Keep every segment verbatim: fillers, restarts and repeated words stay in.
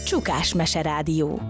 Csukás Meserádió.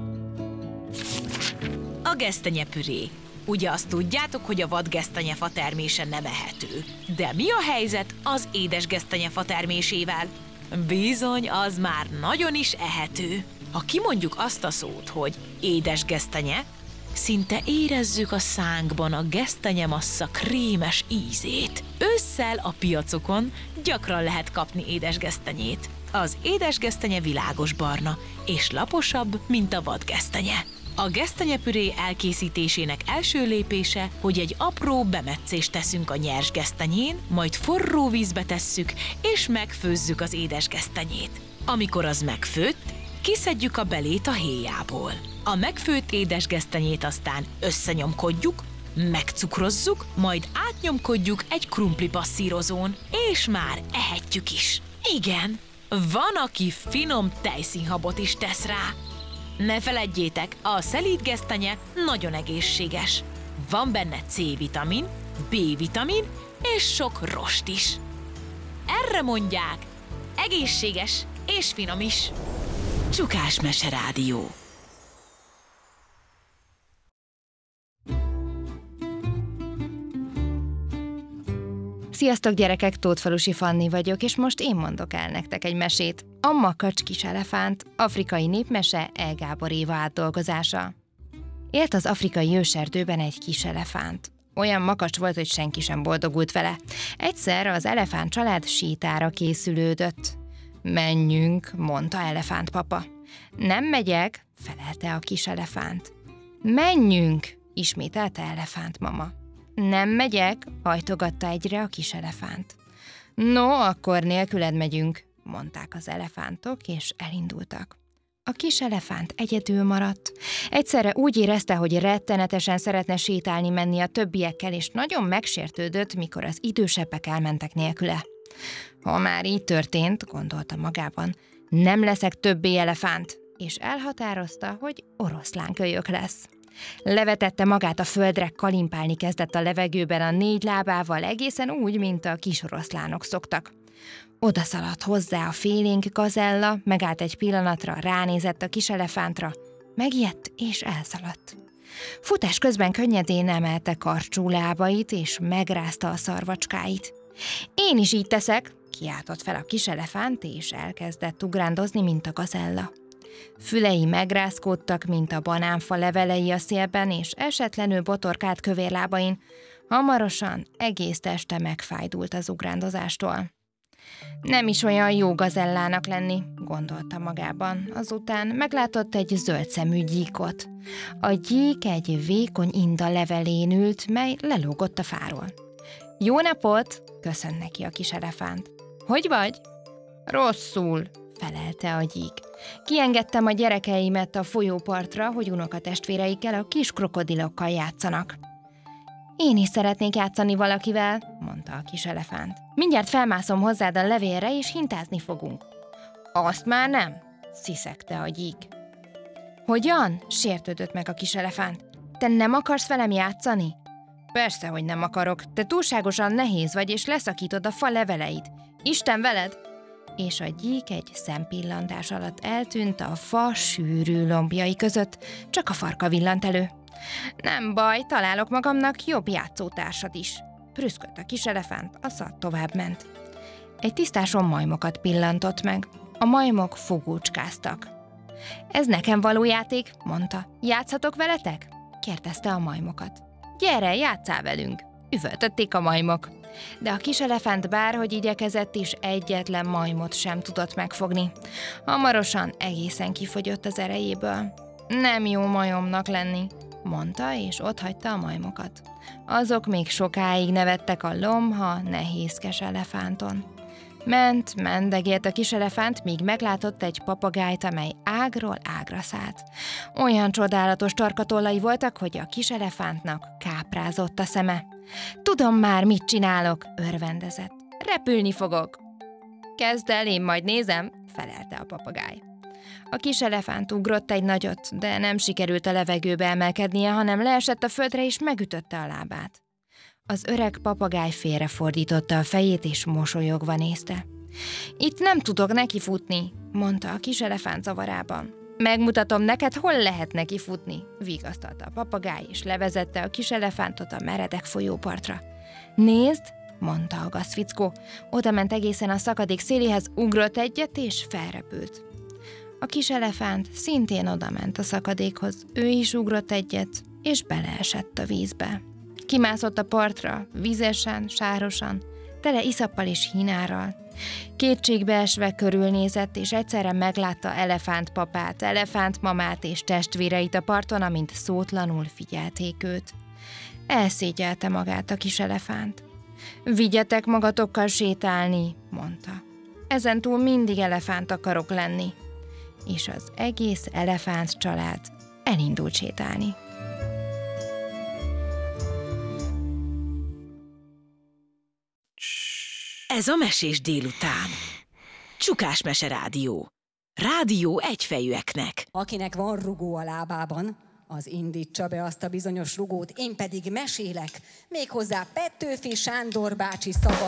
A gesztenyepüré. Ugye azt tudjátok, hogy a vadgesztenyefa termése nem ehető. De mi a helyzet az édes gesztenyefa termésével? Bizony, az már nagyon is ehető. Ha kimondjuk azt a szót, hogy édes gesztenye, szinte érezzük a szánkban a gesztenyemassza krémes ízét. Ősszel a piacokon gyakran lehet kapni édesgesztenyét. Az édesgesztenye világos barna és laposabb, mint a vadgesztenye. A gesztenyepüré elkészítésének első lépése, hogy egy apró bemetszést teszünk a nyers gesztenyén, majd forró vízbe tesszük és megfőzzük az édesgesztenyét. Amikor az megfőtt, kiszedjük a belét a héjából. A megfőtt édesgesztenyét aztán összenyomkodjuk, megcukrozzuk, majd átnyomkodjuk egy krumplipasszírozón, és már ehetjük is. Igen, van, aki finom tejszínhabot is tesz rá. Ne feledjétek, a szelíd gesztenye nagyon egészséges. Van benne C-vitamin, B-vitamin és sok rost is. Erre mondják, egészséges és finom is. Csukás Meserádió. Sziasztok gyerekek, Tótfalusi Fanni vagyok, és most én mondok el nektek egy mesét. A Makacs kis elefánt, afrikai népmese E. Gábor Éva átdolgozása. Élt az afrikai őserdőben egy kis elefánt. Olyan makacs volt, hogy senki sem boldogult vele. Egyszer az elefánt család sétára készülődött. Menjünk, mondta elefántpapa. Nem megyek, felelte a kis elefánt. Menjünk, ismételte elefántmama. Nem megyek, hajtogatta egyre a kis elefánt. No, akkor nélküled megyünk, mondták az elefántok, és elindultak. A kis elefánt egyedül maradt. Egyszerre úgy érezte, hogy rettenetesen szeretne sétálni menni a többiekkel, és nagyon megsértődött, mikor az idősebbek elmentek nélküle. Ha már így történt, gondolta magában, nem leszek többé elefánt, és elhatározta, hogy oroszlánkölyök lesz. Levetette magát a földre, kalimpálni kezdett a levegőben a négy lábával, egészen úgy, mint a kis oroszlánok szoktak. Oda szaladt hozzá a félénk gazella, megállt egy pillanatra, ránézett a kis elefántra, megijedt és elszaladt. Futás közben könnyedén emelte karcsú lábait, és megrázta a szarvacskáit. Én is így teszek, kiáltott fel a kis elefánt, és elkezdett ugrándozni, mint a gazella. Fülei megrázkódtak, mint a banánfa levelei a szélben, és esetlenül botorkált kövér lábain. Hamarosan egész teste megfájdult az ugrándozástól. Nem is olyan jó gazellának lenni, gondolta magában. Azután meglátott egy zöld szemű gyíkot. A gyík egy vékony inda levelén ült, mely lelógott a fáról. Jó napot, köszönt neki a kis elefánt. Hogy vagy? Rosszul, felelte a gyík. Kiengedtem a gyerekeimet a folyópartra, hogy unokatestvéreikkel, a kis krokodilokkal játszanak. Én is szeretnék játszani valakivel, mondta a kis elefánt. Mindjárt felmászom hozzád a levélre, és hintázni fogunk. Azt már nem, sziszegte a gyík. Hogyan? Sértődött meg a kis elefánt. Te nem akarsz velem játszani? Persze, hogy nem akarok. Te túlságosan nehéz vagy, és leszakítod a fa leveleit. Isten veled! És a gyík egy szempillantás alatt eltűnt a fa sűrű lombjai között, csak a farka villant elő. Nem baj, találok magamnak jobb játszótársat is. Prüszkölt a kis elefánt, a szat tovább ment. Egy tisztáson majmokat pillantott meg. A majmok fogócskáztak. Ez nekem való játék, mondta. Játszhatok veletek? Kérdezte a majmokat. Gyere, játsszál velünk! Üvöltötték a majmok. De a kis elefánt bárhogy igyekezett is, egyetlen majmot sem tudott megfogni. Hamarosan egészen kifogyott az erejéből. Nem jó majomnak lenni, mondta, és otthagyta a majmokat. Azok még sokáig nevettek a lomha, nehézkes elefánton. Ment, mendegélt a kis elefánt, míg meglátott egy papagájt, amely ágról ágra szállt. Olyan csodálatos tarkatollai voltak, hogy a kis elefántnak káprázott a szeme. Tudom már, mit csinálok, örvendezett. Repülni fogok. Kezd el, én majd nézem, felelte a papagáj. A kis elefánt ugrott egy nagyot, de nem sikerült a levegőbe emelkednie, hanem leesett a földre és megütötte a lábát. Az öreg papagáj félrefordította a fejét és mosolyogva nézte. Itt nem tudok nekifutni, mondta a kis elefánt zavarában. Megmutatom neked, hol lehet neki futni, vigasztalta a papagáj, és levezette a kis elefántot a meredek folyópartra. Nézd, mondta a gazfickó. Oda ment egészen a szakadék széléhez, ugrott egyet, és felrepült. A kis elefánt szintén odament a szakadékhoz. Ő is ugrott egyet, és beleesett a vízbe. Kimászott a partra, vizesen, sárosan, tele iszappal és hínárral. Kétségbeesve körülnézett, és egyszerre meglátta elefántpapát, elefántmamát és testvéreit a parton, amint szótlanul figyelték őt. Elszégyelte magát a kis elefánt. Vigyetek magatokkal sétálni, mondta. Ezentúl mindig elefánt akarok lenni. És az egész elefánt család elindult sétálni. Ez a Mesés délután. Csukás Mese Rádió. Rádió egyfejűeknek. Akinek van rugó a lábában, az indítsa be azt a bizonyos rugót, én pedig mesélek, méghozzá Petőfi Sándor bácsi szava